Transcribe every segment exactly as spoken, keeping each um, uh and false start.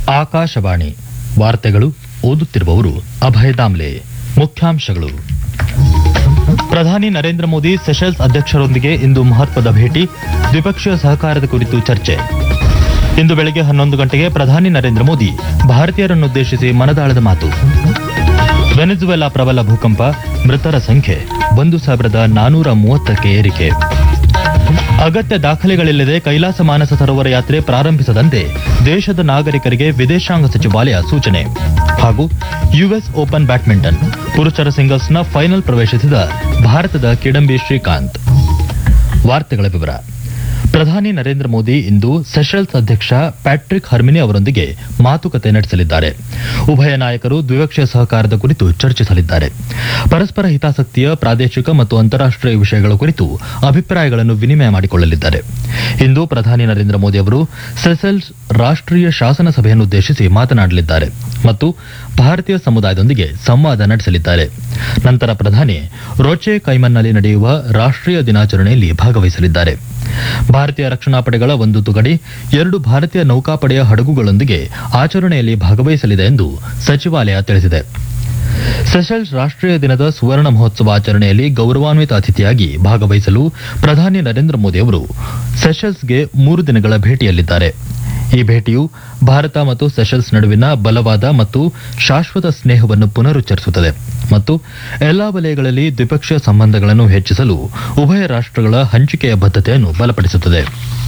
ಆಕಾಶವಾಣಿ ವಾರ್ತೆಗಳು ಓದುತ್ತಿರುವವರು ಅಭಯ ದಾಮ್ಲೆ. ಮುಖ್ಯಾಂಶಗಳು. ಪ್ರಧಾನಿ ನರೇಂದ್ರ ಮೋದಿ ಸೆಷಲ್ಸ್ ಅಧ್ಯಕ್ಷರೊಂದಿಗೆ ಇಂದು ಮಹತ್ವದ ಭೇಟಿ, ದ್ವಿಪಕ್ಷೀಯ ಸಹಕಾರದ ಕುರಿತು ಚರ್ಚೆ. ಇಂದು ಬೆಳಗ್ಗೆ ಹನ್ನೊಂದು ಗಂಟೆಗೆ ಪ್ರಧಾನಿ ನರೇಂದ್ರ ಮೋದಿ ಭಾರತೀಯರನ್ನುದ್ದೇಶಿಸಿ ಮನದಾಳದ ಮಾತು. ವೆನೆಜುವೆಲಾ ಪ್ರಬಲ ಭೂಕಂಪ, ಮೃತರ ಸಂಖ್ಯೆ ಒಂದು ಸಾವಿರದ ನಾನೂರ ಮೂವತ್ತಕ್ಕೆ ಏರಿಕೆ. ಅಗತ್ಯ ದಾಖಲೆಗಳಿಲ್ಲದೆ ಕೈಲಾಸ ಮಾನಸ ಸರೋವರ ಯಾತ್ರೆ ಪ್ರಾರಂಭಿಸದಂತೆ ದೇಶದ ನಾಗರಿಕರಿಗೆ ವಿದೇಶಾಂಗ ಸಚಿವಾಲಯ ಸೂಚನೆ. ಹಾಗೂ ಯುಎಸ್ ಓಪನ್ ಬ್ಯಾಡ್ಮಿಂಟನ್ ಪುರುಷರ ಸಿಂಗಲ್ಸ್ನ ಫೈನಲ್ ಪ್ರವೇಶಿಸಿದ ಭಾರತದ ಕಿಡಂಬಿ ಶ್ರೀಕಾಂತ್. ವಾರ್ತೆಗಳ ವಿವರ. ಪ್ರಧಾನಿ ನರೇಂದ್ರ ಮೋದಿ ಇಂದು ಸೆಷಲ್ಸ್ ಅಧ್ಯಕ್ಷ ಪ್ಯಾಟ್ರಿಕ್ ಹರ್ಮಿನಿ ಅವರೊಂದಿಗೆ ಮಾತುಕತೆ ನಡೆಸಲಿದ್ದಾರೆ. ಉಭಯ ನಾಯಕರು ದ್ವಿಪಕ್ಷೀಯ ಸಹಕಾರದ ಕುರಿತು ಚರ್ಚಿಸಲಿದ್ದಾರೆ. ಪರಸ್ಪರ ಹಿತಾಸಕ್ತಿಯ ಪ್ರಾದೇಶಿಕ ಮತ್ತು ಅಂತಾರಾಷ್ಟೀಯ ವಿಷಯಗಳ ಕುರಿತು ಅಭಿಪ್ರಾಯಗಳನ್ನು ವಿನಿಮಯ ಮಾಡಿಕೊಳ್ಳಲಿದ್ದಾರೆ. ಇಂದು ಪ್ರಧಾನಿ ನರೇಂದ್ರ ಮೋದಿ ಅವರು ಸೆಷಲ್ಸ್ ರಾಷ್ಟೀಯ ಶಾಸನ ಸಭೆಯನ್ನುದ್ದೇಶಿಸಿ ಮಾತನಾಡಲಿದ್ದಾರೆ ಮತ್ತು ಭಾರತೀಯ ಸಮುದಾಯದೊಂದಿಗೆ ಸಂವಾದ ನಡೆಸಲಿದ್ದಾರೆ. ನಂತರ ಪ್ರಧಾನಿ ರೋಚೆ ಕೈಮನ್ನಲ್ಲಿ ನಡೆಯುವ ರಾಷ್ಟೀಯ ದಿನಾಚರಣೆಯಲ್ಲಿ ಭಾಗವಹಿಸಲಿದ್ದಾರೆ. ಭಾರತೀಯ ರಕ್ಷಣಾ ಪಡೆಗಳ ಒಂದು ತುಕಡಿ ಎರಡು ಭಾರತೀಯ ನೌಕಾಪಡೆಯ ಹಡಗುಗಳೊಂದಿಗೆ ಆಚರಣೆಯಲ್ಲಿ ಭಾಗವಹಿಸಲಿದೆ ಎಂದು ಸಚಿವಾಲಯ ತಿಳಿಸಿದೆ. ಸೆಷಲ್ಸ್ ರಾಷ್ಟೀಯ ದಿನದ ಸುವರ್ಣ ಮಹೋತ್ಸವ ಆಚರಣೆಯಲ್ಲಿ ಗೌರವಾನ್ವಿತ ಅತಿಥಿಯಾಗಿ ಭಾಗವಹಿಸಲು ಪ್ರಧಾನಿ ನರೇಂದ್ರ ಮೋದಿ ಅವರು ಸೆಷಲ್ಸ್ಗೆ ಮೂರು ದಿನಗಳ ಭೇಟಿಯಲ್ಲಿದ್ದಾರೆ. ಈ ಭೇಟಿಯು ಭಾರತ ಮತ್ತು ಸೆಷಲ್ಸ್ ನಡುವಿನ ಬಲವಾದ ಮತ್ತು ಶಾಶ್ವತ ಸ್ನೇಹವನ್ನು ಪುನರುಚ್ಚರಿಸುತ್ತದೆ ಮತ್ತು ಎಲ್ಲಾ ವಲಯಗಳಲ್ಲಿ ದ್ವಿಪಕ್ಷೀಯ ಸಂಬಂಧಗಳನ್ನು ಹೆಚ್ಚಿಸಲು ಉಭಯ ರಾಷ್ಟಗಳ ಹಂಚಿಕೆಯ ಬದ್ಧತೆಯನ್ನು ಬಲಪಡಿಸುತ್ತದೆ.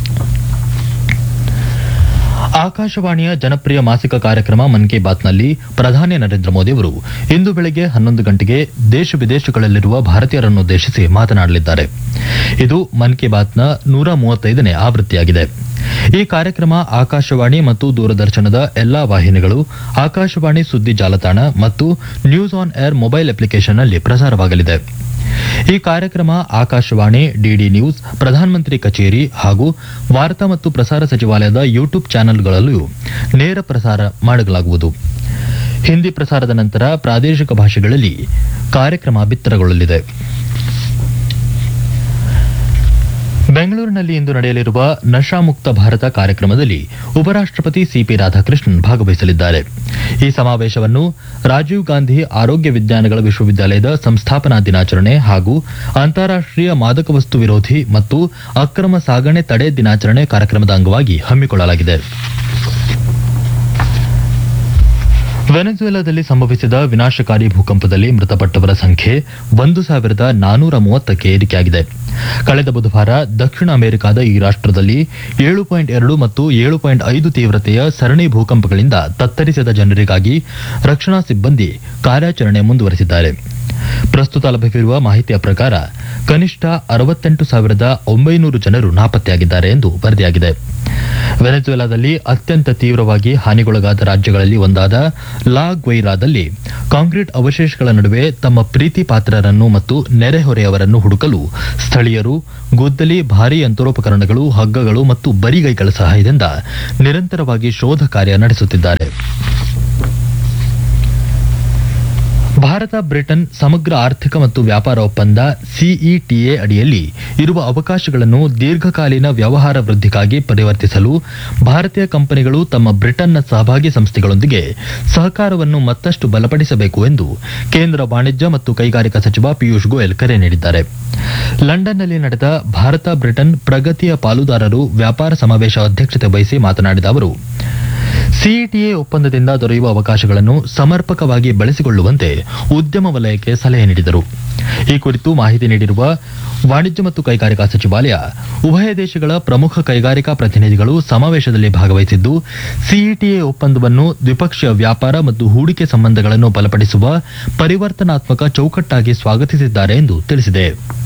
ಆಕಾಶವಾಣಿಯ ಜನಪ್ರಿಯ ಮಾಸಿಕ ಕಾರ್ಯಕ್ರಮ ಮನ್ ಕಿ ಬಾತ್ನಲ್ಲಿ ಪ್ರಧಾನಿ ನರೇಂದ್ರ ಮೋದಿ ಅವರು ಇಂದು ಬೆಳಗ್ಗೆ ಹನ್ನೊಂದು ಗಂಟೆಗೆ ದೇಶ ವಿದೇಶಗಳಲ್ಲಿರುವ ಭಾರತೀಯರನ್ನುದ್ದೇಶಿಸಿ ಮಾತನಾಡಲಿದ್ದಾರೆ. ಇದು ಮನ್ ಕಿ ಬಾತ್ನ ನೂರ ಮೂವತ್ತೈದನೇ ಆವೃತ್ತಿಯಾಗಿದೆ. ಈ ಕಾರ್ಯಕ್ರಮ ಆಕಾಶವಾಣಿ ಮತ್ತು ದೂರದರ್ಶನದ ಎಲ್ಲಾ ವಾಹಿನಿಗಳು, ಆಕಾಶವಾಣಿ ಸುದ್ದಿ ಜಾಲತಾಣ ಮತ್ತು ನ್ಯೂಸ್ ಆನ್ ಏರ್ ಮೊಬೈಲ್ ಅಪ್ಲಿಕೇಶನ್ನಲ್ಲಿ ಪ್ರಸಾರವಾಗಲಿದೆ. ಈ ಕಾರ್ಯಕ್ರಮ ಆಕಾಶವಾಣಿ, ಡಿಡಿ ನ್ಯೂಸ್, ಪ್ರಧಾನಮಂತ್ರಿ ಕಚೇರಿ ಹಾಗೂ ವಾರ್ತಾ ಮತ್ತು ಪ್ರಸಾರ ಸಚಿವಾಲಯದ ಯೂಟ್ಯೂಬ್ ಚಾನೆಲ್ಗಳಲ್ಲೂ ನೇರ ಪ್ರಸಾರ ಮಾಡಲಾಗುವುದು. ಹಿಂದಿ ಪ್ರಸಾರದ ನಂತರ ಪ್ರಾದೇಶಿಕ ಭಾಷೆಗಳಲ್ಲಿ ಕಾರ್ಯಕ್ರಮ ಬಿತ್ತರಗೊಳ್ಳಲಿದೆ. ಬೆಂಗಳೂರಿನಲ್ಲಿ ಇಂದು ನಡೆಯಲಿರುವ ನಶಾಮುಕ್ತ ಭಾರತ ಕಾರ್ಯಕ್ರಮದಲ್ಲಿ ಉಪರಾಷ್ಟಪತಿ ಸಿಪಿ ರಾಧಾಕೃಷ್ಣನ್ ಭಾಗವಹಿಸಲಿದ್ದಾರೆ. ಈ ಸಮಾವೇಶವನ್ನು ರಾಜೀವ್ ಗಾಂಧಿ ಆರೋಗ್ಯ ವಿಜ್ಞಾನಗಳ ವಿಶ್ವವಿದ್ಯಾಲಯದ ಸಂಸ್ಥಾಪನಾ ದಿನಾಚರಣೆ ಹಾಗೂ ಅಂತಾರಾಷ್ಟೀಯ ಮಾದಕ ವಸ್ತು ವಿರೋಧಿ ಮತ್ತು ಅಕ್ರಮ ಸಾಗಣೆ ತಡೆ ದಿನಾಚರಣೆ ಕಾರ್ಯಕ್ರಮದ ಅಂಗವಾಗಿ ಹಮ್ಮಿಕೊಳ್ಳಲಾಗಿದೆ. ವೆನೆಜುವೆಲಾದಲ್ಲಿ ಸಂಭವಿಸಿದ ವಿನಾಶಕಾರಿ ಭೂಕಂಪದಲ್ಲಿ ಮೃತಪಟ್ಟವರ ಸಂಖ್ಯೆ ಒಂದು ಸಾವಿರದ ನಾನೂರ ಮೂವತ್ತಕ್ಕೆ ಏರಿಕೆಯಾಗಿದೆ. ಕಳೆದ ಬುಧವಾರ ದಕ್ಷಿಣ ಅಮೆರಿಕದ ಈ ರಾಷ್ಟದಲ್ಲಿ ಏಳು ಪಾಯಿಂಟ್ ಎರಡು ಮತ್ತು ಏಳು ಪಾಯಿಂಟ್ ಐದು ತೀವ್ರತೆಯ ಸರಣಿ ಭೂಕಂಪಗಳಿಂದ ತತ್ತರಿಸಿದ ಜನರಿಗಾಗಿ ರಕ್ಷಣಾ ಸಿಬ್ಬಂದಿ ಕಾರ್ಯಾಚರಣೆ ಮುಂದುವರೆಸಿದ್ದಾರೆ. ಪ್ರಸ್ತುತ ಲಭ್ಯವಿರುವ ಮಾಹಿತಿಯ ಪ್ರಕಾರ ಕನಿಷ್ಠ ಅರವತ್ತೆಂಟು ಸಾವಿರದ ಒಂಬೈನೂರು ಜನರು ನಾಪತ್ತೆಯಾಗಿದ್ದಾರೆ ಎಂದು ವರದಿಯಾಗಿದೆ. ವೆನೆಜುವೆಲಾದಲ್ಲಿ ಅತ್ಯಂತ ತೀವ್ರವಾಗಿ ಹಾನಿಗೊಳಗಾದ ರಾಜ್ಯಗಳಲ್ಲಿ ಒಂದಾದ ಲಾ ಗ್ವೈರಾದಲ್ಲಿ ಕಾಂಕ್ರೀಟ್ ಅವಶೇಷಗಳ ನಡುವೆ ತಮ್ಮ ಪ್ರೀತಿ ಪಾತ್ರರನ್ನು ಮತ್ತು ನೆರೆಹೊರೆಯವರನ್ನು ಹುಡುಕಲು ಸ್ಥಳೀಯರು ಗುದ್ದಲಿ, ಭಾರೀ ಯಂತ್ರೋಪಕರಣಗಳು, ಹಗ್ಗಗಳು ಮತ್ತು ಬರಿಗೈಗಳ ಸಹಾಯದಿಂದ ನಿರಂತರವಾಗಿ ಶೋಧ ಕಾರ್ಯ ನಡೆಸುತ್ತಿದ್ದಾರೆ. ಭಾರತ ಬ್ರಿಟನ್ ಸಮಗ್ರ ಆರ್ಥಿಕ ಮತ್ತು ವ್ಯಾಪಾರ ಒಪ್ಪಂದ ಸಿಇಟಿಎ ಅಡಿಯಲ್ಲಿ ಇರುವ ಅವಕಾಶಗಳನ್ನು ದೀರ್ಘಕಾಲೀನ ವ್ಯವಹಾರ ವೃದ್ಧಿಗಾಗಿ ಪರಿವರ್ತಿಸಲು ಭಾರತೀಯ ಕಂಪನಿಗಳು ತಮ್ಮ ಬ್ರಿಟನ್ನ ಸಹಭಾಗಿ ಸಂಸ್ಥೆಗಳೊಂದಿಗೆ ಸಹಕಾರವನ್ನು ಮತ್ತಷ್ಟು ಬಲಪಡಿಸಬೇಕು ಎಂದು ಕೇಂದ್ರ ವಾಣಿಜ್ಯ ಮತ್ತು ಕೈಗಾರಿಕಾ ಸಚಿವ ಪಿಯೂಷ್ ಗೋಯಲ್ ಕರೆ ನೀಡಿದ್ದಾರೆ. ಲಂಡನ್ನಲ್ಲಿ ನಡೆದ ಭಾರತ ಬ್ರಿಟನ್ ಪ್ರಗತಿಯ ಪಾಲುದಾರರು ವ್ಯಾಪಾರ ಸಮಾವೇಶ ಅಧ್ಯಕ್ಷತೆ ವಹಿಸಿ ಮಾತನಾಡಿದ ಅವರು, ಸಿಇಟಿಎ ಒಪ್ಪಂದದಿಂದ ದೊರೆಯುವ ಅವಕಾಶಗಳನ್ನು ಸಮರ್ಪಕವಾಗಿ ಬಳಸಿಕೊಳ್ಳುವಂತೆ ಉದ್ಯಮ ವಲಯಕ್ಕೆ ಸಲಹೆ ನೀಡಿದರು. ಈ ಕುರಿತು ಮಾಹಿತಿ ನೀಡಿರುವ ವಾಣಿಜ್ಯ ಮತ್ತು ಕೈಗಾರಿಕಾ ಸಚಿವಾಲಯ, ಉಭಯ ದೇಶಗಳ ಪ್ರಮುಖ ಕೈಗಾರಿಕಾ ಪ್ರತಿನಿಧಿಗಳು ಸಮಾವೇಶದಲ್ಲಿ ಭಾಗವಹಿಸಿದ್ದು, ಸಿಇಟಿಎ ಒಪ್ಪಂದವನ್ನು ದ್ವಿಪಕ್ಷೀಯ ವ್ಯಾಪಾರ ಮತ್ತು ಹೂಡಿಕೆ ಸಂಬಂಧಗಳನ್ನು ಬಲಪಡಿಸುವ ಪರಿವರ್ತನಾತ್ಮಕ ಚೌಕಟ್ಟಾಗಿ ಸ್ವಾಗತಿಸಿದ್ದಾರೆ ಎಂದು ತಿಳಿಸಿದೆ.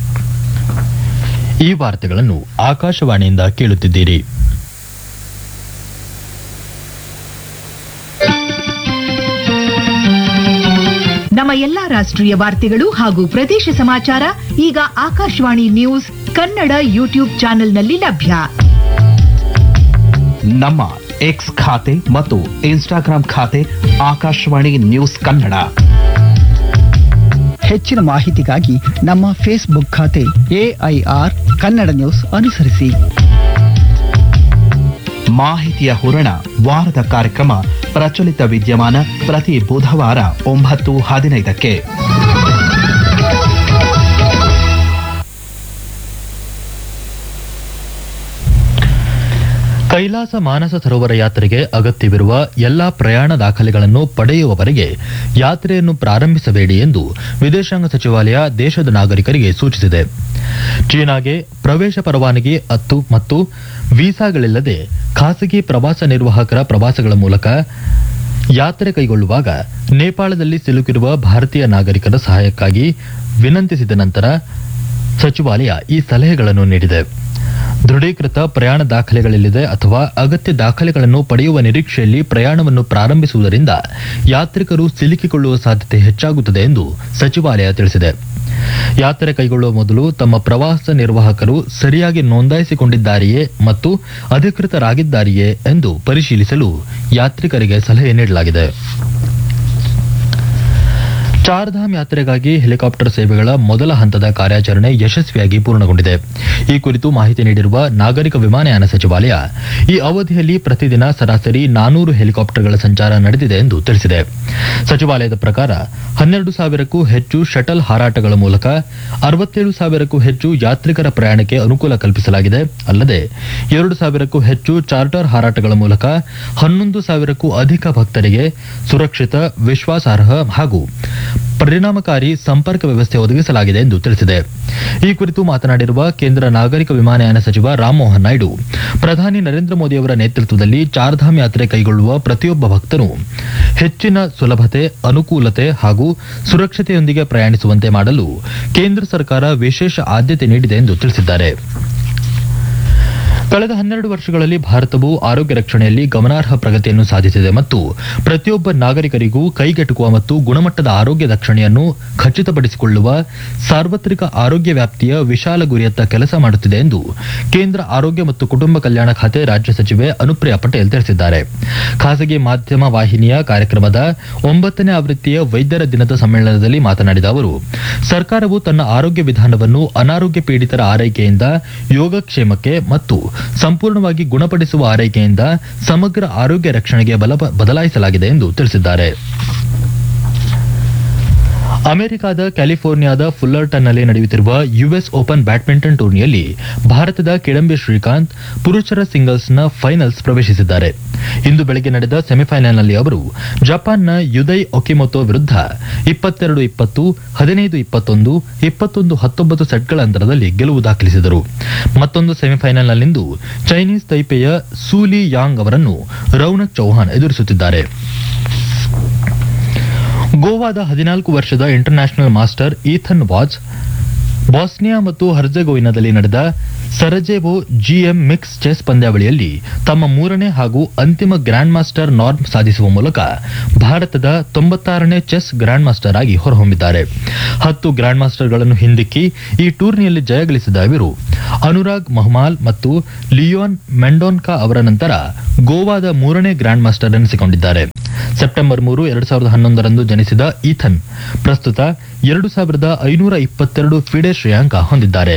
ಈ ವಾರ್ತೆಗಳನ್ನು ಆಕಾಶವಾಣಿಯಿಂದ ಕೇಳುತ್ತಿದ್ದೀರಿ. ನಮ್ಮ ಎಲ್ಲಾ ರಾಷ್ಟ್ರೀಯ ವಾರ್ತೆಗಳು ಹಾಗೂ ಪ್ರದೇಶ ಸಮಾಚಾರ ಈಗ ಆಕಾಶವಾಣಿ ನ್ಯೂಸ್ ಕನ್ನಡ ಯೂಟ್ಯೂಬ್ ಚಾನೆಲ್ನಲ್ಲಿ ಲಭ್ಯ. ನಮ್ಮ ಎಕ್ಸ್ ಖಾತೆ ಮತ್ತು ಇನ್ಸ್ಟಾಗ್ರಾಂ ಖಾತೆ ಆಕಾಶವಾಣಿ ನ್ಯೂಸ್ ಕನ್ನಡ. ಹೆಚ್ಚಿನ ಮಾಹಿತಿಗಾಗಿ ನಮ್ಮ ಫೇಸ್ಬುಕ್ ಖಾತೆ ಎಐಆರ್ ಕನ್ನಡ ನ್ಯೂಸ್ ಅನುಸರಿಸಿ. ಮಾಹಿತಿಯ ಹೂರಣ ವಾರದ ಕಾರ್ಯಕ್ರಮ ಪ್ರಚಲಿತ ವಿದ್ಯಮಾನ ಪ್ರತಿ ಬುಧವಾರ ಒಂಬತ್ತು ಹದಿನೈದಕ್ಕೆ. ಕೈಲಾಸ ಮಾನಸ ಸರೋವರ ಯಾತ್ರೆಗೆ ಅಗತ್ಯವಿರುವ ಎಲ್ಲಾ ಪ್ರಯಾಣ ದಾಖಲೆಗಳನ್ನು ಪಡೆಯುವವರೆಗೆ ಯಾತ್ರೆಯನ್ನು ಪ್ರಾರಂಭಿಸಬೇಡಿ ಎಂದು ವಿದೇಶಾಂಗ ಸಚಿವಾಲಯ ದೇಶದ ನಾಗರಿಕರಿಗೆ ಸೂಚಿಸಿದೆ. ಚೀನಾಗೆ ಪ್ರವೇಶ ಪರವಾನಗಿ ಹತ್ತು ಮತ್ತು ವೀಸಾಗಳಿಲ್ಲದೆ ಖಾಸಗಿ ಪ್ರವಾಸ ನಿರ್ವಾಹಕರ ಪ್ರವಾಸಗಳ ಮೂಲಕ ಯಾತ್ರೆ ಕೈಗೊಳ್ಳುವಾಗ ನೇಪಾಳದಲ್ಲಿ ಸಿಲುಕಿರುವ ಭಾರತೀಯ ನಾಗರಿಕರ ಸಹಾಯಕ್ಕಾಗಿ ವಿನಂತಿಸಿದ ನಂತರ ಸಚಿವಾಲಯ ಈ ಸಲಹೆಗಳನ್ನು ನೀಡಿದೆ. ದೃಢೀಕೃತ ಪ್ರಯಾಣ ದಾಖಲೆಗಳಿಲ್ಲದೆ ಅಥವಾ ಅಗತ್ಯ ದಾಖಲೆಗಳನ್ನು ಪಡೆಯುವ ನಿರೀಕ್ಷೆಯಲ್ಲಿ ಪ್ರಯಾಣವನ್ನು ಪ್ರಾರಂಭಿಸುವುದರಿಂದ ಯಾತ್ರಿಕರು ಸಿಲುಕಿಕೊಳ್ಳುವ ಸಾಧ್ಯತೆ ಹೆಚ್ಚಾಗುತ್ತದೆ ಎಂದು ಸಚಿವಾಲಯ ತಿಳಿಸಿದೆ. ಯಾತ್ರೆ ಕೈಗೊಳ್ಳುವ ಮೊದಲು ತಮ್ಮ ಪ್ರವಾಸ ನಿರ್ವಾಹಕರು ಸರಿಯಾಗಿ ನೋಂದಾಯಿಸಿಕೊಂಡಿದ್ದಾರೆಯೇ ಮತ್ತು ಅಧಿಕೃತರಾಗಿದ್ದಾರೆಯೇ ಎಂದು ಪರಿಶೀಲಿಸಲು ಯಾತ್ರಿಕರಿಗೆ ಸಲಹೆ ನೀಡಲಾಗಿದೆ. ಚಾರ್ಧಾಮ್ ಯಾತ್ರೆಗಾಗಿ ಹೆಲಿಕಾಪ್ಟರ್ ಸೇವೆಗಳ ಮೊದಲ ಹಂತದ ಕಾರ್ಯಾಚರಣೆ ಯಶಸ್ವಿಯಾಗಿ ಪೂರ್ಣಗೊಂಡಿದೆ. ಈ ಕುರಿತು ಮಾಹಿತಿ ನೀಡಿರುವ ನಾಗರಿಕ ವಿಮಾನಯಾನ ಸಚಿವಾಲಯ ಈ ಅವಧಿಯಲ್ಲಿ ಪ್ರತಿದಿನ ಸರಾಸರಿ ನಾನೂರು ಹೆಲಿಕಾಪ್ಟರ್ಗಳ ಸಂಚಾರ ನಡೆದಿದೆ ಎಂದು ತಿಳಿಸಿದೆ. ಸಚಿವಾಲಯದ ಪ್ರಕಾರ ಹನ್ನೆರಡು ಸಾವಿರಕ್ಕೂ ಹೆಚ್ಚು ಶಟಲ್ ಹಾರಾಟಗಳ ಮೂಲಕ ಅರವತ್ತೇಳು ಸಾವಿರಕ್ಕೂ ಹೆಚ್ಚು ಯಾತ್ರಿಕರ ಪ್ರಯಾಣಕ್ಕೆ ಅನುಕೂಲ ಕಲ್ಪಿಸಲಾಗಿದೆ. ಅಲ್ಲದೆ ಎರಡು ಸಾವಿರಕ್ಕೂ ಹೆಚ್ಚು ಚಾರ್ಟರ್ ಹಾರಾಟಗಳ ಮೂಲಕ ಹನ್ನೊಂದು ಸಾವಿರಕ್ಕೂ ಅಧಿಕ ಭಕ್ತರಿಗೆ ಸುರಕ್ಷಿತ, ವಿಶ್ವಾಸಾರ್ಹ ಹಾಗೂ ಪರಿಣಾಮಕಾರಿ ಸಂಪರ್ಕ ವ್ಯವಸ್ಥೆ ಒದಗಿಸಲಾಗಿದೆ ಎಂದು ತಿಳಿಸಿದೆ. ಈ ಕುರಿತು ಮಾತನಾಡಿರುವ ಕೇಂದ್ರ ನಾಗರಿಕ ವಿಮಾನಯಾನ ಸಚಿವ ರಾಮಮೋಹನ್ ನಾಯ್ಡು, ಪ್ರಧಾನಿ ನರೇಂದ್ರ ಮೋದಿಯವರ ನೇತೃತ್ವದಲ್ಲಿ ಚಾರ್ಧಾಮ್ ಯಾತ್ರೆ ಕೈಗೊಳ್ಳುವ ಪ್ರತಿಯೊಬ್ಬ ಭಕ್ತನು ಹೆಚ್ಚಿನ ಸುಲಭತೆ, ಅನುಕೂಲತೆ ಹಾಗೂ ಸುರಕ್ಷತೆಯೊಂದಿಗೆ ಪ್ರಯಾಣಿಸುವಂತೆ ಮಾಡಲು ಕೇಂದ್ರ ಸರ್ಕಾರ ವಿಶೇಷ ಆದ್ಯತೆ ನೀಡಿದೆ ಎಂದು ತಿಳಿಸಿದ್ದಾರೆ. ಕಳೆದ ಹನ್ನೆರಡು ವರ್ಷಗಳಲ್ಲಿ ಭಾರತವು ಆರೋಗ್ಯ ರಕ್ಷಣೆಯಲ್ಲಿ ಗಮನಾರ್ಹ ಪ್ರಗತಿಯನ್ನು ಸಾಧಿಸಿದೆ ಮತ್ತು ಪ್ರತಿಯೊಬ್ಬ ನಾಗರಿಕರಿಗೂ ಕೈಗೆಟುಕುವ ಮತ್ತು ಗುಣಮಟ್ಟದ ಆರೋಗ್ಯ ರಕ್ಷಣೆಯನ್ನು ಖಚಿತಪಡಿಸಿಕೊಳ್ಳುವ ಸಾರ್ವತ್ರಿಕ ಆರೋಗ್ಯ ವ್ಯಾಪ್ತಿಯ ವಿಶಾಲ ಗುರಿಯತ್ತ ಕೆಲಸ ಮಾಡುತ್ತಿದೆ ಎಂದು ಕೇಂದ್ರ ಆರೋಗ್ಯ ಮತ್ತು ಕುಟುಂಬ ಕಲ್ಯಾಣ ಖಾತೆ ರಾಜ್ಯ ಸಚಿವೆ ಅನುಪ್ರಿಯಾ ಪಟೇಲ್ ತಿಳಿಸಿದ್ದಾರೆ. ಖಾಸಗಿ ಮಾಧ್ಯಮ ವಾಹಿನಿಯ ಕಾರ್ಯಕ್ರಮದ ಒಂಬತ್ತನೇ ಆವೃತ್ತಿಯ ವೈದ್ಯರ ದಿನದ ಸಮ್ಮೇಳನದಲ್ಲಿ ಮಾತನಾಡಿದ ಅವರು, ಸರ್ಕಾರವು ತನ್ನ ಆರೋಗ್ಯ ವಿಧಾನವನ್ನು ಅನಾರೋಗ್ಯ ಪೀಡಿತರ ಆರೈಕೆಯಿಂದ ಯೋಗಕ್ಷೇಮಕ್ಕೆ ಮತ್ತು ಸಂಪೂರ್ಣವಾಗಿ ಗುಣಪಡಿಸುವ ಆರೈಕೆಯಿಂದ ಸಮಗ್ರ ಆರೋಗ್ಯ ರಕ್ಷಣೆಗೆ ಬದಲಾಯಿಸಲಾಗಿದೆ ಎಂದು ತಿಳಿಸಿದ್ದಾರೆ. ಅಮೆರಿಕದ ಕ್ಯಾಲಿಫೋರ್ನಿಯಾದ ಫುಲ್ಲರ್ಟನ್ನಲ್ಲಿ ನಡೆಯುತ್ತಿರುವ ಯುಎಸ್ ಓಪನ್ ಬ್ಯಾಡ್ಮಿಂಟನ್ ಟೂರ್ನಿಯಲ್ಲಿ ಭಾರತದ ಕಿಡಂಬಿ ಶ್ರೀಕಾಂತ್ ಪುರುಷರ ಸಿಂಗಲ್ಸ್ನ ಫೈನಲ್ಸ್ ಪ್ರವೇಶಿಸಿದ್ದಾರೆ. ಇಂದು ಬೆಳಗ್ಗೆ ನಡೆದ ಸೆಮಿಫೈನಲ್ನಲ್ಲಿ ಅವರು ಜಪಾನ್ನ ಯುದೈ ಒಕಿಮೊಟೊ ವಿರುದ್ಧ ಇಪ್ಪತ್ತೆರಡು ಇಪ್ಪತ್ತು, ಹದಿನೈದು ಇಪ್ಪತ್ತೊಂದು, ಇಪ್ಪತ್ತೊಂದು ಹತ್ತೊಂಬತ್ತು ಸೆಟ್ಗಳ ಅಂತರದಲ್ಲಿ ಗೆಲುವು ದಾಖಲಿಸಿದರು. ಮತ್ತೊಂದು ಸೆಮಿಫೈನಲ್ನಲ್ಲಿಂದು ಚೈನೀಸ್ ತೈಪೆಯ ಸೂಲಿ ಯಾಂಗ್ ಅವರನ್ನು ರೌನಕ್ ಚೌಹಾನ್ ಎದುರಿಸುತ್ತಿದ್ದಾರೆ. ಗೋವಾದ ಹದಿನಾಲ್ಕು ವರ್ಷದ international master Ethan was Bosnia ಮತ್ತು ಹರ್ಜೆಗೋವಿನಾದಲ್ಲಿ ನಡೆದ ಸರಜೆವೊ ಜಿಎಂ ಮಿಕ್ಸ್ ಚೆಸ್ ಪಂದ್ಯಾವಳಿಯಲ್ಲಿ ತಮ್ಮ ಮೂರನೇ ಹಾಗೂ ಅಂತಿಮ ಗ್ರ್ಯಾಂಡ್ ಮಾಸ್ಟರ್ ನಾರ್ಮ್ ಸಾಧಿಸುವ ಮೂಲಕ ಭಾರತದ ತೊಂಬತ್ತಾರನೇ ಚೆಸ್ ಗ್ರ್ಯಾಂಡ್ ಮಾಸ್ಟರ್ ಆಗಿ ಹೊರಹೊಮ್ಮಿದ್ದಾರೆ. ಹತ್ತು ಗ್ರ್ಯಾಂಡ್ ಮಾಸ್ಟರ್ಗಳನ್ನು ಹಿಂದಿಕ್ಕಿ ಈ ಟೂರ್ನಿಯಲ್ಲಿ ಜಯಗಳಿಸಿದ ಇವರು ಅನುರಾಗ್ ಮಹ್ಮಾಲ್ ಮತ್ತು ಲಿಯೋನ್ ಮೆಂಡೋನ್ಕಾ ಅವರ ನಂತರ ಗೋವಾದ ಮೂರನೇ ಗ್ರ್ಯಾಂಡ್ ಮಾಸ್ಟರ್ ಎನಿಸಿಕೊಂಡಿದ್ದಾರೆ. ಸೆಪ್ಟೆಂಬರ್ ಮೂರು ಎರಡು ಸಾವಿರದ ಹನ್ನೊಂದರಂದು ಜನಿಸಿದ ಈಥನ್ ಪ್ರಸ್ತುತ ಎರಡು ಸಾವಿರದ ಐನೂರ ಇಪ್ಪತ್ತೆರಡು ಫಿಡೆ ಶ್ರೇಯಾಂಕ ಹೊಂದಿದ್ದಾರೆ.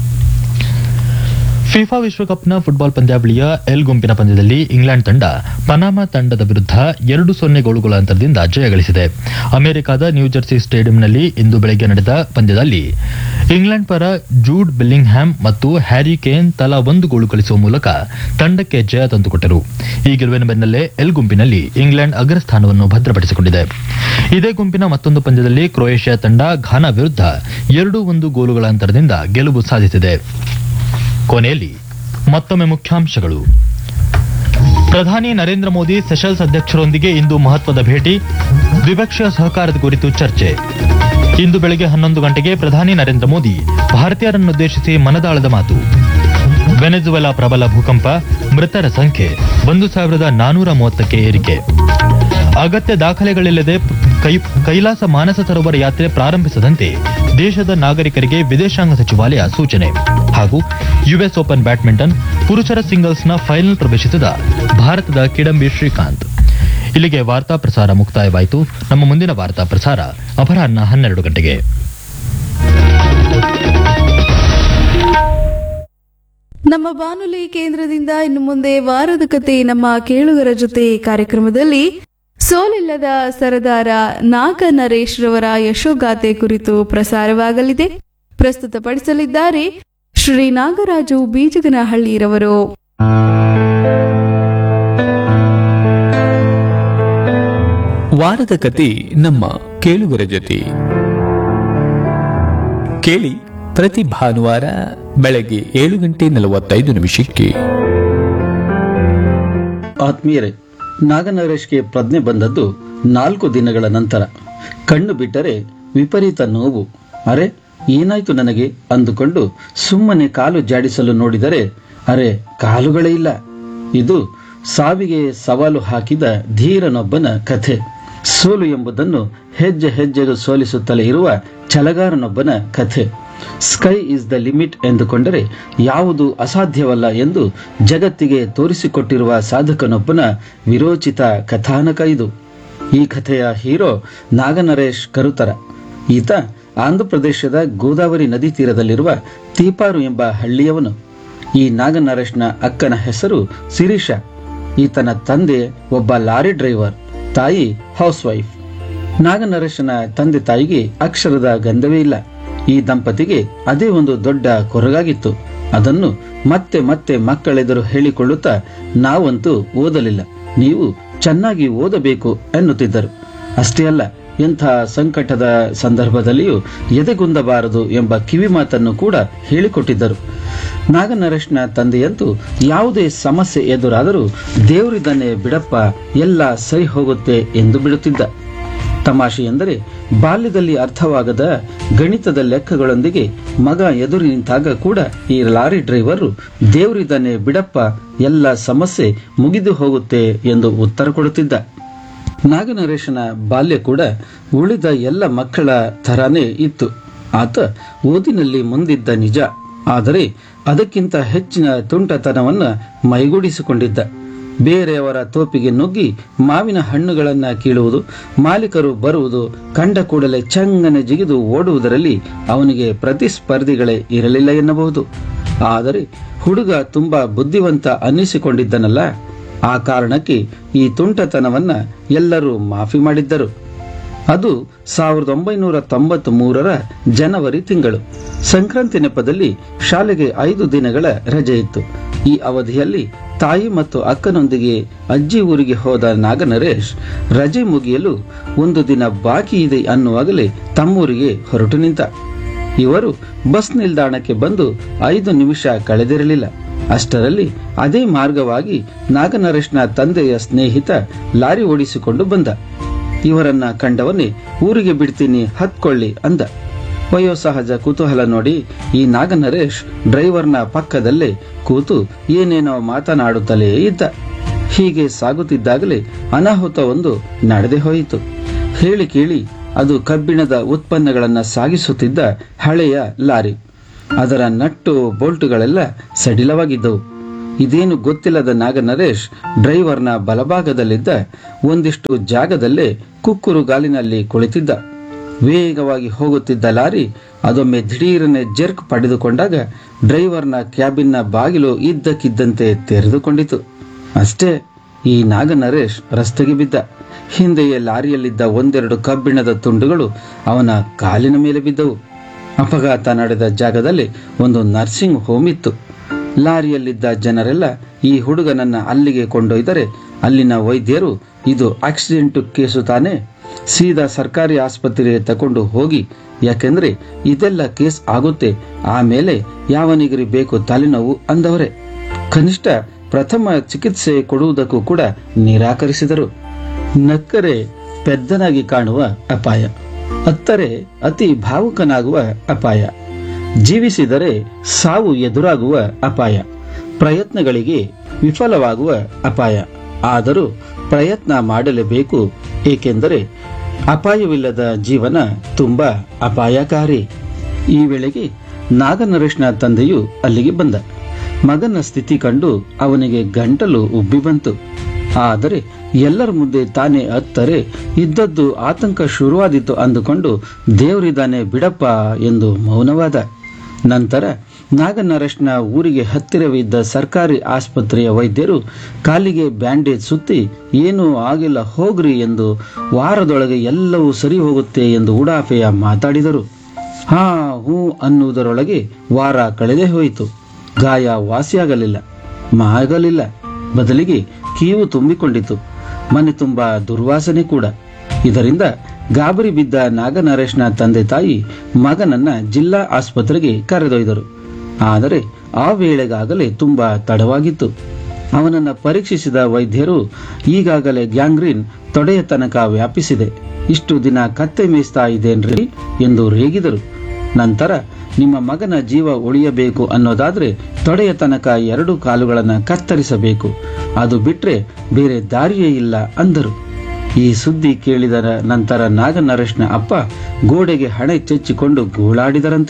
ಫಿಫಾ ವಿಶ್ವಕಪ್ನ ಫುಟ್ಬಾಲ್ ಪಂದ್ಯಾವಳಿಯ ಎಲ್ ಗುಂಪಿನ ಪಂದ್ಯದಲ್ಲಿ ಇಂಗ್ಲೆಂಡ್ ತಂಡ ಪನಾಮಾ ತಂಡದ ವಿರುದ್ಧ ಎರಡು ಸೊನ್ನೆ ಗೋಲುಗಳ ಅಂತರದಿಂದ ಜಯಗಳಿಸಿದೆ. ಅಮೆರಿಕದ ನ್ಯೂಜೆರ್ಸಿ ಸ್ಟೇಡಿಯಂನಲ್ಲಿ ಇಂದು ಬೆಳಗ್ಗೆ ನಡೆದ ಪಂದ್ಯದಲ್ಲಿ ಇಂಗ್ಲೆಂಡ್ ಪರ ಜೂಡ್ ಬೆಲ್ಲಿಂಗ್ಹ್ಯಾಮ್ ಮತ್ತು ಹ್ಯಾರಿ ಕೇನ್ ತಲಾ ಒಂದು ಗೋಲು ಗಳಿಸುವ ಮೂಲಕ ತಂಡಕ್ಕೆ ಜಯ ತಂದುಕೊಟ್ಟರು. ಈ ಗೆಲುವಿನ ಬೆನ್ನಲ್ಲೇ ಎಲ್ ಗುಂಪಿನಲ್ಲಿ ಇಂಗ್ಲೆಂಡ್ ಅಗ್ರಸ್ಥಾನವನ್ನು ಭದ್ರಪಡಿಸಿಕೊಂಡಿದೆ. ಇದೇ ಗುಂಪಿನ ಮತ್ತೊಂದು ಪಂದ್ಯದಲ್ಲಿ ಕ್ರೊಯೇಷಿಯಾ ತಂಡ ಘಾನಾ ವಿರುದ್ಧ ಎರಡು ಒಂದು ಗೋಲುಗಳ ಅಂತರದಿಂದ ಗೆಲುವು ಸಾಧಿಸಿದೆ. ಕೊನೆಯಲ್ಲಿ ಮತ್ತೊಮ್ಮೆ ಮುಖ್ಯಾಂಶಗಳು. ಪ್ರಧಾನಿ ನರೇಂದ್ರ ಮೋದಿ ಸೆಷಲ್ಸ್ ಅಧ್ಯಕ್ಷರೊಂದಿಗೆ ಇಂದು ಮಹತ್ವದ ಭೇಟಿ, ದ್ವಿಪಕ್ಷೀಯ ಸಹಕಾರದ ಕುರಿತು ಚರ್ಚೆ. ಇಂದು ಬೆಳಗ್ಗೆ ಹನ್ನೊಂದು ಗಂಟೆಗೆ ಪ್ರಧಾನಿ ನರೇಂದ್ರ ಮೋದಿ ಭಾರತೀಯರನ್ನುದ್ದೇಶಿಸಿ ಮನದಾಳದ ಮಾತು. ವೆನೆಜುವೆಲಾ ಪ್ರಬಲ ಭೂಕಂಪ, ಮೃತರ ಸಂಖ್ಯೆ ಒಂದು ಸಾವಿರದ ನಾನೂರ ಮೂವತ್ತಕ್ಕೆ ಏರಿಕೆ. ಅಗತ್ಯ ದಾಖಲೆಗಳಿಲ್ಲದೆ ಕೈಲಾಸ ಮಾನಸ ಸರೋವರ ಯಾತ್ರೆ ಪ್ರಾರಂಭಿಸದಂತೆ ದೇಶದ ನಾಗರಿಕರಿಗೆ ವಿದೇಶಾಂಗ ಸಚಿವಾಲಯ ಸೂಚನೆ. ಹಾಗೂ ಯುಎಸ್ ಓಪನ್ ಬ್ಯಾಡ್ಮಿಂಟನ್ ಪುರುಷರ ಸಿಂಗಲ್ಸ್ನ ಫೈನಲ್ ಪ್ರವೇಶಿಸಿದ ಭಾರತದ ಕಿಡಂಬಿ ಶ್ರೀಕಾಂತ್. ಇಲ್ಲಿಗೆ ವಾರ್ತಾ ಪ್ರಸಾರ ಮುಕ್ತಾಯವಾಯಿತು. ನಮ್ಮ ಮುಂದಿನ ವಾರ್ತಾ ಪ್ರಸಾರ ಅಪರಾಹ್ನ ಹನ್ನೆರಡು ಗಂಟೆಗೆ. ನಮ್ಮ ಬಾನುಲಿ ಕೇಂದ್ರದಿಂದ ಇನ್ನು ಮುಂದೆ ವಾರದ ಕತೆ ನಮ್ಮ ಕೇಳುಗರ ಜೊತೆ ಕಾರ್ಯಕ್ರಮದಲ್ಲಿ ಸೋಲಿಲ್ಲದ ಸರದಾರ ನಾಗ ನರೇಶ್ ರವರ ಯಶೋಗಾಥೆ ಕುರಿತು ಪ್ರಸಾರವಾಗಲಿದೆ. ಪ್ರಸ್ತುತಪಡಿಸಲಿದ್ದಾರೆ ಶ್ರೀ ನಾಗರಾಜು ಬೀಜಗನಹಳ್ಳಿರವರು. ವಾರದ ಕತೆ ನಮ್ಮ ಕೇಳುಗರ ಜೊತೆ ಕೇಳಿ ಪ್ರತಿ ಭಾನುವಾರ ಬೆಳಗ್ಗೆ ಏಳು ಗಂಟೆ ನಲವತ್ತೈದು ನಿಮಿಷಕ್ಕೆ. ಆತ್ಮೀಯರೇ, ನಾಗನರೇಶ್ಗೆ ಪ್ರಜ್ಞೆ ಬಂದದ್ದು ನಾಲ್ಕು ದಿನಗಳ ನಂತರ. ಕಣ್ಣು ಬಿಟ್ಟರೆ ವಿಪರೀತ ನೋವು. ಅರೆ ಏನಾಯ್ತು ನನಗೆ ಅಂದುಕೊಂಡು ಸುಮ್ಮನೆ ಕಾಲು ಜಾಡಿಸಲು ನೋಡಿದರೆ ಅರೆ ಕಾಲುಗಳೇ ಇಲ್ಲ. ಇದು ಸಾವಿಗೆ ಸವಾಲು ಹಾಕಿದ ಧೀರನೊಬ್ಬನ ಕಥೆ. ಸೋಲು ಎಂಬುದನ್ನು ಹೆಜ್ಜೆ ಹೆಜ್ಜೆಗೂ ಸೋಲಿಸುತ್ತಲೇ ಇರುವ ಛಲಗಾರನೊಬ್ಬನ ಕಥೆ. ಸ್ಕೈ ಇಸ್ ದ ಲಿಮಿಟ್ ಎಂದುಕೊಂಡರೆ ಯಾವುದು ಅಸಾಧ್ಯವಲ್ಲ ಎಂದು ಜಗತ್ತಿಗೆ ತೋರಿಸಿಕೊಟ್ಟಿರುವ ಸಾಧಕನೊಬ್ಬನ ವಿರೋಚಿತ ಕಥಾನಕ ಇದು. ಈ ಕಥೆಯ ಹೀರೋ ನಾಗನರೇಶ್ ಕರುತರ. ಈತ ಆಂಧ್ರಪ್ರದೇಶದ ಗೋದಾವರಿ ನದಿ ತೀರದಲ್ಲಿರುವ ತೀಪಾರು ಎಂಬ ಹಳ್ಳಿಯವನು. ಈ ನಾಗನರೇಶ್ನ ಅಕ್ಕನ ಹೆಸರು ಶಿರೀಷಾ. ಈತನ ತಂದೆ ಒಬ್ಬ ಲಾರಿ ಡ್ರೈವರ್, ತಾಯಿ ಹೌಸ್ ವೈಫ್. ನಾಗನರೇಶನ ತಂದೆ ತಾಯಿಗೆ ಅಕ್ಷರದ ಗಂಧವೇ ಇಲ್ಲ. ಈ ದಂಪತಿಗೆ ಅದೇ ಒಂದು ದೊಡ್ಡ ಕೊರಗಾಗಿತ್ತು. ಅದನ್ನು ಮತ್ತೆ ಮತ್ತೆ ಮಕ್ಕಳೆದುರು ಹೇಳಿಕೊಳ್ಳುತ್ತಾ ನಾವಂತೂ ಓದಲಿಲ್ಲ, ನೀವು ಚೆನ್ನಾಗಿ ಓದಬೇಕು ಎನ್ನುತ್ತಿದ್ದರು. ಅಷ್ಟೇ ಅಲ್ಲ, ಎಂಥ ಸಂಕಟದ ಸಂದರ್ಭದಲ್ಲಿಯೂ ಎದೆಗುಂದಬಾರದು ಎಂಬ ಕಿವಿ ಮಾತನ್ನು ಕೂಡ ಹೇಳಿಕೊಟ್ಟಿದ್ದರು. ನಾಗನರೇಶ್ನ ತಂದೆಯಂತೂ ಯಾವುದೇ ಸಮಸ್ಯೆ ಎದುರಾದರೂ ದೇವರಿದ್ದಾನೆ ಬಿಡಪ್ಪ, ಎಲ್ಲ ಸರಿ ಹೋಗುತ್ತೆ ಎಂದು ಬಿಡುತ್ತಿದ್ದ. ತಮಾಷೆ ಎಂದರೆ ಬಾಲ್ಯದಲ್ಲಿ ಅರ್ಥವಾಗದ ಗಣಿತದ ಲೆಕ್ಕಗಳೊಂದಿಗೆ ಮಗ ಎದುರು ನಿಂತಾಗ ಕೂಡ ಈ ಲಾರಿ ಡ್ರೈವರು ದೇವರಿದ್ದಾನೆ ಬಿಡಪ್ಪ, ಎಲ್ಲ ಸಮಸ್ಯೆ ಮುಗಿದು ಹೋಗುತ್ತೆ ಎಂದು ಉತ್ತರ ಕೊಡುತ್ತಿದ್ದ. ನಾಗನರೇಶನ ಬಾಲ್ಯ ಕೂಡ ಉಳಿದ ಎಲ್ಲ ಮಕ್ಕಳ ತರಾನೇ ಇತ್ತು. ಆತ ಓದಿನಲ್ಲಿ ಮುಂದಿದ್ದ ನಿಜ, ಆದರೆ ಅದಕ್ಕಿಂತ ಹೆಚ್ಚಿನ ತುಂಟತನವನ್ನ ಮೈಗೂಡಿಸಿಕೊಂಡಿದ್ದ. ಬೇರೆಯವರ ತೋಪಿಗೆ ನುಗ್ಗಿ ಮಾವಿನ ಹಣ್ಣುಗಳನ್ನ ಕೀಳುವುದು, ಮಾಲೀಕರು ಬರುವುದು ಕಂಡ ಕೂಡಲೇ ಚಂಗನೆ ಜಿಗಿದು ಓಡುವುದರಲ್ಲಿ ಅವನಿಗೆ ಪ್ರತಿಸ್ಪರ್ಧಿಗಳೇ ಇರಲಿಲ್ಲ ಎನ್ನಬಹುದು. ಆದರೆ ಹುಡುಗ ತುಂಬಾ ಬುದ್ಧಿವಂತ ಅನ್ನಿಸಿಕೊಂಡಿದ್ದನಲ್ಲ, ಆ ಕಾರಣಕ್ಕೆ ಈ ತುಂಟತನವನ್ನ ಎಲ್ಲರೂ ಮಾಫಿ ಮಾಡಿದ್ದರು. ಅದು ಸಾವಿರದ ಒಂಬೈನೂರ ತೊಂಬತ್ ಮೂರರ ಜನವರಿ ತಿಂಗಳು. ಸಂಕ್ರಾಂತಿ ನೆಪದಲ್ಲಿ ಶಾಲೆಗೆ ಐದು ದಿನಗಳ ರಜೆ ಇತ್ತು. ಈ ಅವಧಿಯಲ್ಲಿ ತಾಯಿ ಮತ್ತು ಅಕ್ಕನೊಂದಿಗೆ ಅಜ್ಜಿ ಊರಿಗೆ ಹೋದ ನಾಗನರೇಶ್ ರಜೆ ಮುಗಿಯಲು ಒಂದು ದಿನ ಬಾಕಿ ಇದೆ ಅನ್ನುವಾಗಲೇ ತಮ್ಮೂರಿಗೆ ಹೊರಟು ನಿಂತ. ಇವರು ಬಸ್ ನಿಲ್ದಾಣಕ್ಕೆ ಬಂದು ಐದು ನಿಮಿಷ ಕಳೆದಿರಲಿಲ್ಲ. ಅಷ್ಟರಲ್ಲಿ ಅದೇ ಮಾರ್ಗವಾಗಿ ನಾಗನರೇಶ್ನ ತಂದೆಯ ಸ್ನೇಹಿತ ಲಾರಿ ಓಡಿಸಿಕೊಂಡು ಬಂದ. ಇವರನ್ನ ಕಂಡವನೇ ಊರಿಗೆ ಬಿಡ್ತೀನಿ ಹತ್ಕೊಳ್ಳಿ ಅಂದ. ವಯೋಸಹಜ ಕುತೂಹಲ ನೋಡಿ ಈ ನಾಗನರೇಶ್ ಡ್ರೈವರ್ನ ಪಕ್ಕದಲ್ಲೇ ಕೂತು ಏನೇನೋ ಮಾತನಾಡುತ್ತಲೇ ಇದ್ದ. ಹೀಗೆ ಸಾಗುತ್ತಿದ್ದಾಗಲೇ ಅನಾಹುತವೊಂದು ನಡೆದೇ ಹೋಯಿತು. ಹೇಳಿ ಕೇಳಿ ಅದು ಕಬ್ಬಿಣದ ಉತ್ಪನ್ನಗಳನ್ನ ಸಾಗಿಸುತ್ತಿದ್ದ ಹಳೆಯ ಲಾರಿ. ಅದರ ನಟ್ಟು ಬೋಲ್ಟುಗಳೆಲ್ಲ ಸಡಿಲವಾಗಿದ್ದವು. ಇದೇನು ಗೊತ್ತಿಲ್ಲದ ನಾಗನರೇಶ್ ಡ್ರೈವರ್ನ ಬಲಭಾಗದಲ್ಲಿದ್ದ ಒಂದಿಷ್ಟು ಜಾಗದಲ್ಲೇ ಕುಕ್ಕುರು ಗಾಲಿನಲ್ಲಿ ಕುಳಿತಿದ್ದ. ವೇಗವಾಗಿ ಹೋಗುತ್ತಿದ್ದ ಲಾರಿ ಅದೊಮ್ಮೆ ದಿಢೀರನೆ ಜರ್ಕ್ ಪಡೆದುಕೊಂಡಾಗ ಡ್ರೈವರ್ನ ಕ್ಯಾಬಿನ್ನ ಬಾಗಿಲು ಇದ್ದಕ್ಕಿದ್ದಂತೆ ತೆರೆದುಕೊಂಡಿತು. ಅಷ್ಟೇ, ಈ ನಾಗನರೇಶ್ ರಸ್ತೆಗೆ ಬಿದ್ದ. ಹಿಂದೆಯೇ ಲಾರಿಯಲ್ಲಿದ್ದ ಒಂದೆರಡು ಕಬ್ಬಿಣದ ತುಂಡುಗಳು ಅವನ ಕಾಲಿನ ಮೇಲೆ ಬಿದ್ದವು. ಅಪಘಾತ ನಡೆದ ಜಾಗದಲ್ಲಿ ಒಂದು ನರ್ಸಿಂಗ್ ಹೋಮ್ ಇತ್ತು. ಲಾರಿಯಲ್ಲಿದ್ದ ಜನರೆಲ್ಲ ಈ ಹುಡುಗನನ್ನ ಅಲ್ಲಿಗೆ ಕೊಂಡೊಯ್ದರೆ ಅಲ್ಲಿನ ವೈದ್ಯರು ಇದು ಆಕ್ಸಿಡೆಂಟ್ ಕೇಸು ತಾನೆ, ಸೀದಾ ಸರ್ಕಾರಿ ಆಸ್ಪತ್ರೆಗೆ ತಕೊಂಡು ಹೋಗಿ, ಯಾಕೆಂದ್ರೆ ಇದೆಲ್ಲ ಕೇಸ್ ಆಗುತ್ತೆ, ಆಮೇಲೆ ಯಾವನಿಗರಿ ಬೇಕು ತಲೆನೋವು ಅಂದವರೇ. ಕನಿಷ್ಠ ಪ್ರಥಮ ಚಿಕಿತ್ಸೆ ಕೊಡುವುದಕ್ಕೂ ಕೂಡ ನಿರಾಕರಿಸಿದರು. ನಕ್ಕರೆ ಪೆದ್ದನಾಗಿ ಕಾಣುವ ಅಪಾಯ, ಅತ್ತರೆ ಅತಿ ಭಾವುಕನಾಗುವ ಅಪಾಯ, ಜೀವಿಸಿದರೆ ಸಾವು ಎದುರಾಗುವ ಅಪಾಯ, ಪ್ರಯತ್ನಗಳಿಗೆ ವಿಫಲವಾಗುವ ಅಪಾಯ. ಆದರೂ ಪ್ರಯತ್ನ ಮಾಡಲೇಬೇಕು, ಏಕೆಂದರೆ ಅಪಾಯವಿಲ್ಲದ ಜೀವನ ತುಂಬಾ ಅಪಾಯಕಾರಿ. ಈ ವೇಳೆಗೆ ನಾಗನರೇಶ್ನ ತಂದೆಯು ಅಲ್ಲಿಗೆ ಬಂದ. ಮಗನ ಸ್ಥಿತಿ ಕಂಡು ಅವನಿಗೆ ಗಂಟಲು ಉಬ್ಬಿ ಬಂತು. ಆದರೆ ಎಲ್ಲರ ಮುಂದೆ ತಾನೇ ಅತ್ತರೆ ಇದ್ದದ್ದು ಆತಂಕ ಶುರುವಾದಿತ್ತು ಅಂದುಕೊಂಡು ದೇವರಿದ್ದಾನೆ ಬಿಡಪ್ಪ ಎಂದು ಮೌನವಾದ. ನಂತರ ನಾಗನರೇಶ್ನ ಊರಿಗೆ ಹತ್ತಿರವಿದ್ದ ಸರ್ಕಾರಿ ಆಸ್ಪತ್ರೆಯ ವೈದ್ಯರು ಕಾಲಿಗೆ ಬ್ಯಾಂಡೇಜ್ ಸುತ್ತಿ ಏನೂ ಆಗಿಲ್ಲ ಹೋಗ್ರಿ ಎಂದು ವಾರದೊಳಗೆ ಎಲ್ಲವೂ ಸರಿ ಹೋಗುತ್ತೆ ಎಂದು ಉಡಾಫೆಯ ಮಾತಾಡಿದರು. ಹಾ ಹೂ ಅನ್ನುವುದರೊಳಗೆ ವಾರ ಕಳೆದೇ ಹೋಯಿತು. ಗಾಯ ವಾಸಿಯಾಗಲಿಲ್ಲ, ಮಾಗಲಿಲ್ಲ, ಬದಲಿಗೆ ಕೀವು ತುಂಬಿಕೊಂಡಿತು. ಮನೆ ತುಂಬ ದುರ್ವಾಸನೆ ಕೂಡ. ಇದರಿಂದ ಗಾಬರಿ ಬಿದ್ದ ನಾಗನರೇಶ್ನ ತಂದೆ ತಾಯಿ ಮಗನನ್ನ ಜಿಲ್ಲಾ ಆಸ್ಪತ್ರೆಗೆ ಕರೆದೊಯ್ದರು. ಆದರೆ ಆ ವೇಳೆಗಾಗಲೇ ತುಂಬಾ ತಡವಾಗಿತ್ತು. ಅವನನ್ನ ಪರೀಕ್ಷಿಸಿದ ವೈದ್ಯರು ಈಗಾಗಲೇ ಗ್ಯಾಂಗ್ರೀನ್ ತೊಡೆಯ ತನಕ ವ್ಯಾಪಿಸಿದೆ, ಇಷ್ಟು ದಿನ ಕತ್ತೆ ಮೇಯಿಸ್ತಾ ಇದೇನ್ರಿ ಎಂದು ರೇಗಿದರು. ನಂತರ ನಿಮ್ಮ ಮಗನ ಜೀವ ಉಳಿಯಬೇಕು ಅನ್ನೋದಾದ್ರೆ ತೊಡೆಯ ತನಕ ಎರಡು ಕಾಲುಗಳನ್ನ ಕತ್ತರಿಸಬೇಕು, ಅದು ಬಿಟ್ರೆ ಬೇರೆ ದಾರಿಯೇ ಇಲ್ಲ ಅಂದರು. ಈ ಸುದ್ದಿ ಕೇಳಿದ ನಂತರ ನಾಗನರೇಶ್ನ ಅಪ್ಪ ಗೋಡೆಗೆ ಹಣೆ ಚೆಚ್ಚಿಕೊಂಡು ಗೋಳಾಡಿದರಂತೆ.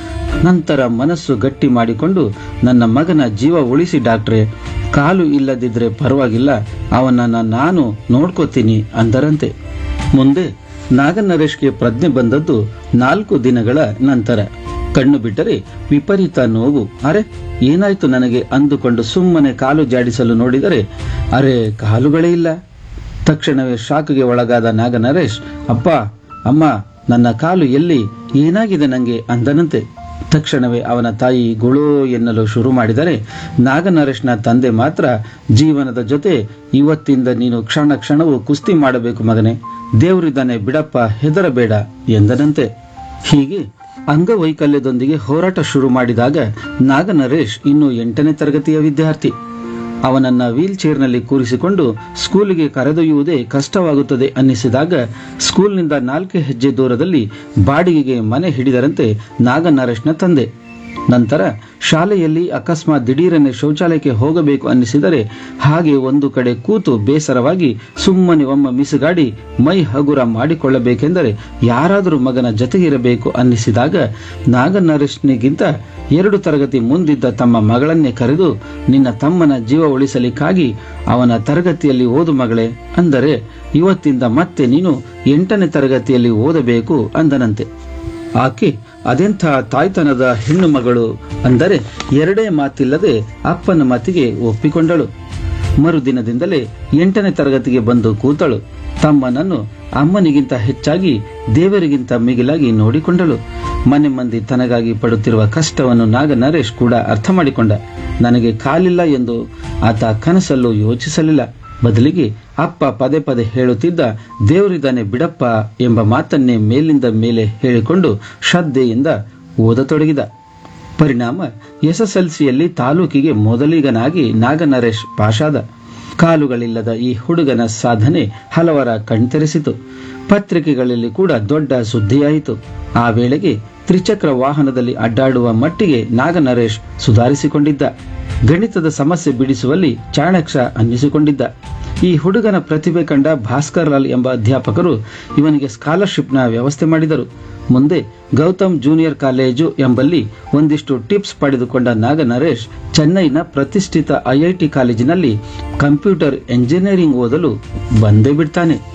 ನಂತರ ಮನಸ್ಸು ಗಟ್ಟಿ ಮಾಡಿಕೊಂಡು, ನನ್ನ ಮಗನ ಜೀವ ಉಳಿಸಿ ಡಾಕ್ಟ್ರೆ, ಕಾಲು ಇಲ್ಲದಿದ್ರೆ ಪರವಾಗಿಲ್ಲ, ಅವನನ್ನ ನಾನು ನೋಡ್ಕೋತೀನಿ ಅಂದರಂತೆ. ಮುಂದೆ ನಾಗನರೇಶ್ಗೆ ಪ್ರಜ್ಞೆ ಬಂದದ್ದು ನಾಲ್ಕು ದಿನಗಳ ನಂತರ. ಕಣ್ಣು ಬಿಟ್ಟರೆ ವಿಪರೀತ ನೋವು. ಅರೆ ಏನಾಯ್ತು ನನಗೆ ಅಂದುಕೊಂಡು ಸುಮ್ಮನೆ ಕಾಲು ಜಾಡಿಸಲು ನೋಡಿದರೆ ಅರೆ ಕಾಲುಗಳೇ ಇಲ್ಲ. ತಕ್ಷಣವೇ ಶಾಕ್ಗೆ ಒಳಗಾದ ನಾಗನರೇಶ್, ಅಪ್ಪ ಅಮ್ಮ ನನ್ನ ಕಾಲು ಎಲ್ಲಿ, ಏನಾಗಿದೆ ನಂಗೆ ಅಂದನಂತೆ. ತಕ್ಷಣವೇ ಅವನ ತಾಯಿ ಗುಳೋ ಎನ್ನಲು ಶುರು ಮಾಡಿದರೆ ನಾಗನರೇಶ್ನ ತಂದೆ ಮಾತ್ರ, ಜೀವನದ ಜೊತೆ ಇವತ್ತಿಂದ ನೀನು ಕ್ಷಣ ಕ್ಷಣವೂ ಕುಸ್ತಿ ಮಾಡಬೇಕು ಮಗನೇ, ದೇವರಿದ್ದಾನೆ ಬಿಡಪ್ಪ, ಹೆದರಬೇಡ ಎಂದನಂತೆ. ಹೀಗೆ ಅಂಗವೈಕಲ್ಯದೊಂದಿಗೆ ಹೋರಾಟ ಶುರು ಮಾಡಿದಾಗ ನಾಗನರೇಶ್ ಇನ್ನು ಎಂಟನೇ ತರಗತಿಯ ವಿದ್ಯಾರ್ಥಿ. ಅವನನ್ನ ವೀಲ್ ಚೇರ್ನಲ್ಲಿ ಕೂರಿಸಿಕೊಂಡು ಸ್ಕೂಲಿಗೆ ಕರೆದೊಯ್ಯುವುದೇ ಕಷ್ಟವಾಗುತ್ತದೆ ಅನ್ನಿಸಿದಾಗ ಸ್ಕೂಲ್ನಿಂದ ನಾಲ್ಕು ಹೆಜ್ಜೆ ದೂರದಲ್ಲಿ ಬಾಡಿಗೆಗೆ ಮನೆ ಹಿಡಿದರಂತೆ ನಾಗನರೇಶ್ನ ತಂದೆ. ನಂತರ ಶಾಲೆಯಲ್ಲಿ ಅಕಸ್ಮಾತ್ ದಿಢೀರನೆ ಶೌಚಾಲಯಕ್ಕೆ ಹೋಗಬೇಕು ಅನ್ನಿಸಿದರೆ ಹಾಗೆ ಒಂದು ಕಡೆ ಕೂತು ಬೇಸರವಾಗಿ ಸುಮ್ಮನೆ ಒಮ್ಮ ಮಿಸುಗಾಡಿ ಮೈ ಹಗುರ ಮಾಡಿಕೊಳ್ಳಬೇಕೆಂದರೆ ಯಾರಾದರೂ ಮಗನ ಜೊತೆಗಿರಬೇಕು ಅನ್ನಿಸಿದಾಗ ನಾಗನರೇಶ್ನಿಗಿಂತ ಎರಡು ತರಗತಿ ಮುಂದಿದ್ದ ತಮ್ಮ ಮಗಳನ್ನೇ ಕರೆದು, ನಿನ್ನ ತಮ್ಮನ ಜೀವ ಉಳಿಸಲಿಕ್ಕಾಗಿ ಅವನ ತರಗತಿಯಲ್ಲಿ ಓದು ಮಗಳೇ, ಅಂದರೆ ಇವತ್ತಿಂದ ಮತ್ತೆ ನೀನು ಎಂಟನೇ ತರಗತಿಯಲ್ಲಿ ಓದಬೇಕು ಅಂದನಂತೆ. ಆಕೆ ಅದೆಂಥ ತಾಯ್ತನದ ಹೆಣ್ಣು ಮಗಳು ಅಂದರೆ ಎರಡೇ ಮಾತಿಲ್ಲದೆ ಅಪ್ಪನ ಮಾತಿಗೆ ಒಪ್ಪಿಕೊಂಡಳು. ಮರುದಿನದಿಂದಲೇ ಎಂಟನೇ ತರಗತಿಗೆ ಬಂದು ಕೂತಳು. ತಮ್ಮನನ್ನು ಅಮ್ಮನಿಗಿಂತ ಹೆಚ್ಚಾಗಿ ದೇವರಿಗಿಂತ ಮಿಗಿಲಾಗಿ ನೋಡಿಕೊಂಡಳು. ಮನೆ ಮಂದಿ ತನಗಾಗಿ ಪಡುತ್ತಿರುವ ಕಷ್ಟವನ್ನು ನಾಗನರೇಶ್ ಕೂಡ ಅರ್ಥ ಮಾಡಿಕೊಂಡ. ನನಗೆ ಕಾಲಿಲ್ಲ ಎಂದು ಆತ ಕನಸಲ್ಲೂ ಯೋಚಿಸಲಿಲ್ಲ. ಬದಲಿಗೆ ಅಪ್ಪ ಪದೇ ಪದೇ ಹೇಳುತ್ತಿದ್ದ ದೇವರಿದ್ದಾನೆ ಬಿಡಪ್ಪ ಎಂಬ ಮಾತನ್ನೇ ಮೇಲಿಂದ ಮೇಲೆ ಹೇಳಿಕೊಂಡು ಶ್ರದ್ಧೆಯಿಂದ ಓದತೊಡಗಿದ. ಪರಿಣಾಮ ಎಸ್ಎಸ್ಎಲ್ಸಿಯಲ್ಲಿ ತಾಲೂಕಿಗೆ ಮೊದಲಿಗನಾಗಿ ನಾಗನರೇಶ್ ಪಾಸಾದ. ಕಾಲುಗಳಿಲ್ಲದ ಈ ಹುಡುಗನ ಸಾಧನೆ ಹಲವರ ಕಣ್ತೆರೆಸಿತು. ಪತ್ರಿಕೆಗಳಲ್ಲಿ ಕೂಡ ದೊಡ್ಡ ಸುದ್ದಿಯಾಯಿತು. ಆ ವೇಳೆಗೆ ತ್ರಿಚಕ್ರ ವಾಹನದಲ್ಲಿ ಅಡ್ಡಾಡುವ ಮಟ್ಟಿಗೆ ನಾಗನರೇಶ್ ಸುಧಾರಿಸಿಕೊಂಡಿದ್ದ. ಗಣಿತದ ಸಮಸ್ಯೆ ಬಿಡಿಸುವಲ್ಲಿ ಚಾಣಾಕ್ಷ ಅನ್ನಿಸಿಕೊಂಡಿದ್ದ. ಈ ಹುಡುಗನ ಪ್ರತಿಭೆ ಕಂಡ ಭಾಸ್ಕರ್ ಲಾಲ್ ಎಂಬ ಅಧ್ಯಾಪಕರು ಇವನಿಗೆ ಸ್ಕಾಲರ್ಶಿಪ್ನ ವ್ಯವಸ್ಥೆ ಮಾಡಿದರು. ಮುಂದೆ ಗೌತಮ್ ಜೂನಿಯರ್ ಕಾಲೇಜು ಎಂಬಲ್ಲಿ ಒಂದಿಷ್ಟು ಟಿಪ್ಸ್ ಪಡೆದುಕೊಂಡ ನಾಗನರೇಶ್ ಚೆನ್ನೈನ ಪ್ರತಿಷ್ಠಿತ ಐಐಟಿ ಕಾಲೇಜಿನಲ್ಲಿ ಕಂಪ್ಯೂಟರ್ ಎಂಜಿನಿಯರಿಂಗ್ ಓದಲು ಬಂದೇ ಬಿಡ್ತಾನೆ.